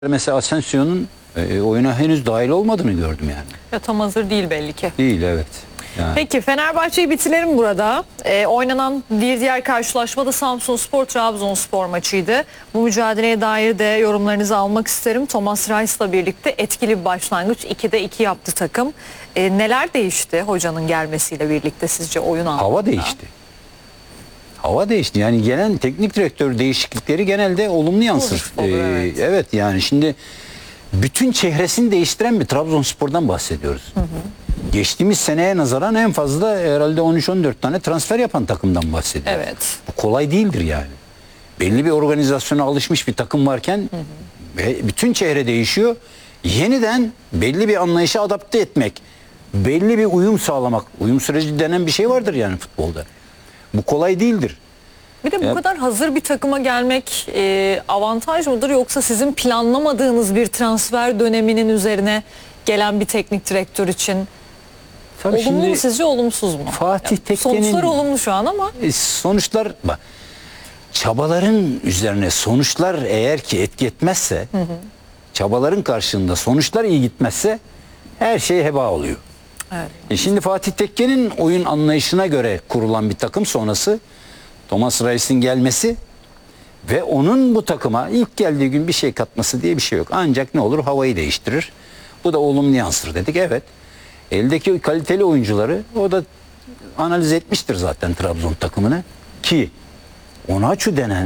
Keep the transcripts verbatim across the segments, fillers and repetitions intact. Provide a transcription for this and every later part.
Mesela Asensio'nun e, oyuna henüz dahil olmadığını gördüm yani. Ya tam hazır değil belli ki. Değil, evet. Yani. Peki Fenerbahçe'yi bitirelim burada. Ee, oynanan bir diğer karşılaşma da Samsunspor Trabzonspor maçıydı. Bu mücadeleye dair de yorumlarınızı almak isterim. Thomas Reis'la birlikte etkili bir başlangıç. ikide iki yaptı takım. Ee, neler değişti hocanın gelmesiyle birlikte sizce oyun anlamında? Hava değişti. Hava değişti. Yani gelen teknik direktör değişiklikleri genelde olumlu yansır. Olur, olur, ee, evet. evet yani şimdi bütün çehresini değiştiren bir Trabzonspor'dan bahsediyoruz. Hı hı. Geçtiğimiz seneye nazaran en fazla herhalde on üç on dört tane transfer yapan takımdan bahsediyoruz. Evet. Bu kolay değildir yani. Belli bir organizasyona alışmış bir takım varken hı hı. ve bütün çehre değişiyor. Yeniden belli bir anlayışa adapte etmek, belli bir uyum sağlamak. Uyum süreci denen bir şey vardır yani futbolda. Bu kolay değildir. Bir de bu Ya, kadar hazır bir takıma gelmek e, avantaj mıdır, yoksa sizin planlamadığınız bir transfer döneminin üzerine gelen bir teknik direktör için tabii olumlu şimdi mu sizce, olumsuz mu? Fatih Yani Tekke'nin sonuçlar olumlu şu an ama e, sonuçlar bak, çabaların üzerine sonuçlar eğer ki etki etmezse, hı hı. çabaların karşılığında sonuçlar iyi gitmezse her şey heba oluyor. evet. E şimdi Fatih Tekke'nin oyun anlayışına göre kurulan bir takım sonrası Thomas Reis'in gelmesi ve onun bu takıma ilk geldiği gün bir şey katması diye bir şey yok. Ancak ne olur, havayı değiştirir. Bu da olumlu yansır dedik, evet. Eldeki kaliteli oyuncuları o da analiz etmiştir zaten Trabzon takımını, ki Onaçu denen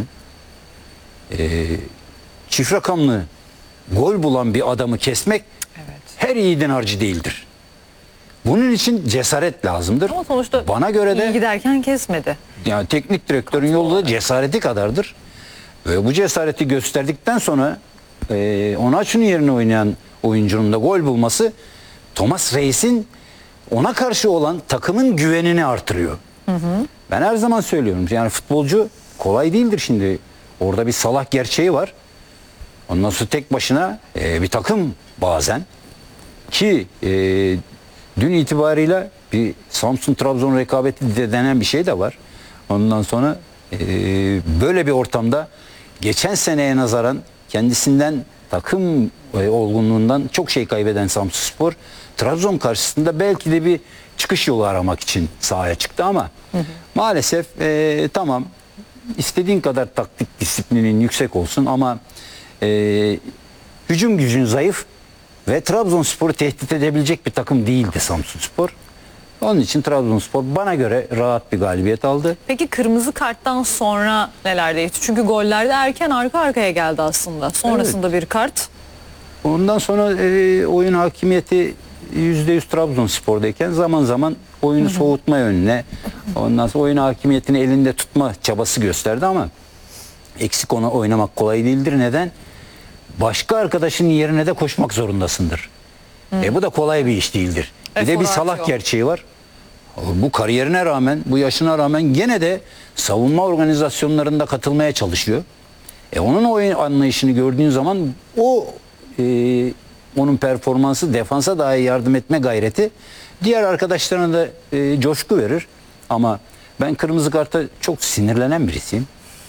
e, çift rakamlı gol bulan bir adamı kesmek Evet. her yiğidin harcı değildir. Bunun için cesaret lazımdır. Ama sonuçta bana göre de iyi giderken kesmedi. yani teknik direktörün yolu da cesareti kadardır. Ve bu cesareti gösterdikten sonra e, Onaçu'nun yerine oynayan oyuncunun da gol bulması Thomas Reis'in ona karşı olan takımın güvenini artırıyor. Hı hı. Ben her zaman söylüyorum, yani futbolcu kolay değildir şimdi. Orada bir Salah gerçeği var. Ondan sonra tek başına e, bir takım bazen, ki e, dün itibarıyla bir Samsun-Trabzon rekabeti de denen bir şey de var. Ondan sonra e, böyle bir ortamda geçen seneye nazaran kendisinden, takım e, olgunluğundan çok şey kaybeden Samsunspor, Trabzon karşısında belki de bir çıkış yolu aramak için sahaya çıktı ama hı hı. maalesef e, tamam, istediğin kadar taktik disiplinin yüksek olsun ama e, hücum gücün zayıf ve Trabzonspor'u tehdit edebilecek bir takım değildi Samsunspor. Onun için Trabzonspor bana göre rahat bir galibiyet aldı. Peki kırmızı karttan sonra neler değişti? Çünkü gollerde erken arka arkaya geldi aslında. Sonrasında evet. bir kart. Ondan sonra e, oyun hakimiyeti yüzde yüz Trabzonspor'dayken zaman zaman oyunu hı hı. soğutma yönüne, ondan sonra oyun hakimiyetini elinde tutma çabası gösterdi ama eksik ona oynamak kolay değildir. Neden? Başka arkadaşının yerine de koşmak zorundasındır. Hı. E bu da kolay bir iş değildir. Bir Efor de bir Salah artıyor. gerçeği var. Bu kariyerine rağmen, bu yaşına rağmen gene de savunma organizasyonlarında katılmaya çalışıyor. E onun oyun anlayışını gördüğün zaman o e, onun performansı, defansa dahi yardım etme gayreti diğer arkadaşlarına da e, coşku verir. Ama ben kırmızı karta çok sinirlenen birisiyim.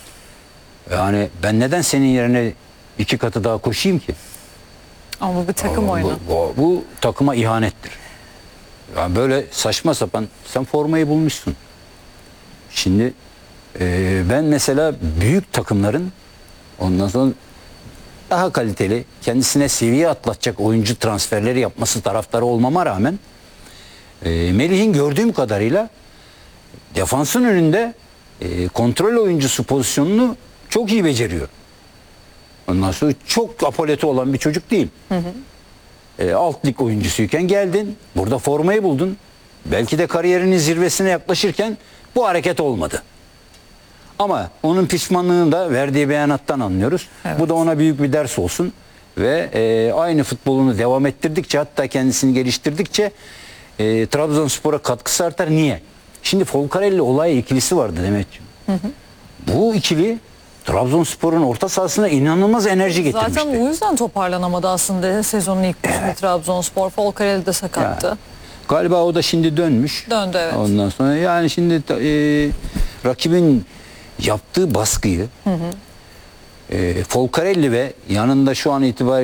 Yani ben neden senin yerine iki katı daha koşayım ki? Ama bu bir takım oyunu. Bu, bu, bu takıma ihanettir. Yani böyle saçma sapan, sen formayı bulmuşsun. Şimdi e, ben mesela büyük takımların ondan sonra daha kaliteli, kendisine seviye atlatacak oyuncu transferleri yapması taraftarı olmama rağmen e, Melih'in gördüğüm kadarıyla defansın önünde e, kontrol oyuncusu pozisyonunu çok iyi beceriyor. Ondan sonra çok apoleti olan bir çocuk değil. Hı hı. E, alt lig oyuncusuyken geldin, burada formayı buldun. Belki de kariyerinin zirvesine yaklaşırken bu hareket olmadı. Ama onun pişmanlığını da verdiği beyanattan anlıyoruz. Evet. Bu da ona büyük bir ders olsun. Ve e, aynı futbolunu devam ettirdikçe, hatta kendisini geliştirdikçe e, Trabzonspor'a katkısı artar. Niye? Şimdi Folcarelli olay ikilisi vardı Demetciğim. Hı hı. Bu ikili Trabzonspor'un orta sahasına inanılmaz enerji getirmişti. Zaten o yüzden toparlanamadı aslında sezonun ilk kısmı evet. Trabzonspor. Folcarelli de sakattı. Ya, galiba o da şimdi dönmüş. Döndü evet. Ondan sonra yani şimdi e, rakibin yaptığı baskıyı hı hı. E, Folcarelli ve yanında şu an itibariyle